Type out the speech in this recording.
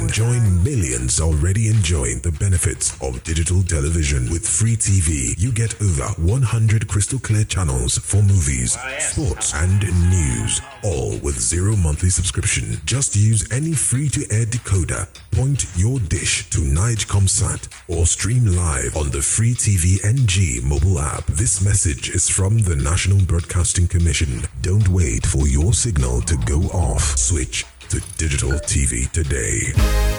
television. Join millions already enjoying the benefits of digital television. With Free TV, you get over 100 crystal clear channels for movies, sports, and news, all with zero monthly subscription. Just use any free-to-air decoder, point your dish to Nigecomsat, or stream live on the Free TV NG mobile app. This message is from the National Broadcasting Commission. Don't wait for your signal to go off. Switch to digital TV today.